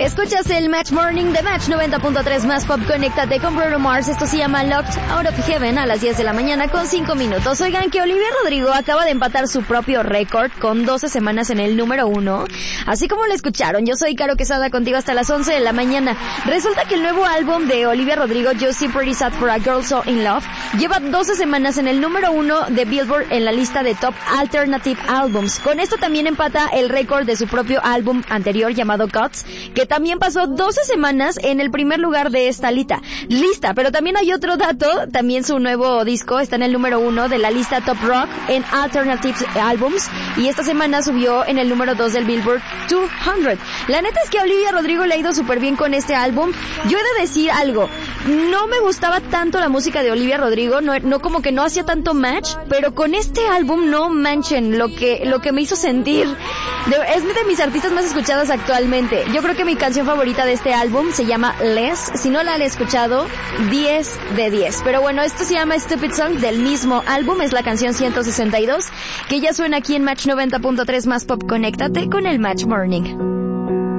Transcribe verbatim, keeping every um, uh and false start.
Escuchas el Match Morning de Match noventa punto tres más Pop. Conéctate con Bruno Mars. Esto se llama Locked Out of Heaven a las diez de la mañana con cinco minutos. Oigan que Olivia Rodrigo acaba de empatar su propio récord con doce semanas en el número uno. Así como lo escucharon, yo soy Caro Quesada contigo hasta las once de la mañana. Resulta que el nuevo álbum de Olivia Rodrigo, Just Pretty Sad for a Girl So In Love, lleva doce semanas en el número uno de Billboard en la lista de Top Alternative Albums. Con esto también empata el récord de su propio álbum anterior llamado Cuts, que también pasó doce semanas en el primer lugar de esta lista. Lista, pero también hay otro dato, también su nuevo disco está en el número uno de la lista Top Rock en Alternative Albums y esta semana subió en el número dos del Billboard doscientos. La neta es que a Olivia Rodrigo le ha ido súper bien con este álbum. Yo he de decir algo, no me gustaba tanto la música de Olivia Rodrigo, no, no como que no hacía tanto match, pero con este álbum no manchen lo que, lo que me hizo sentir. De, es de mis artistas más escuchadas actualmente. Yo creo que mi canción favorita de este álbum se llama Less. Si no la han escuchado, diez de diez. Pero bueno, esto se llama Stupid Song del mismo álbum. Es la canción ciento sesenta y dos que ya suena aquí en Match noventa punto tres más Pop. Conéctate con el Match Morning.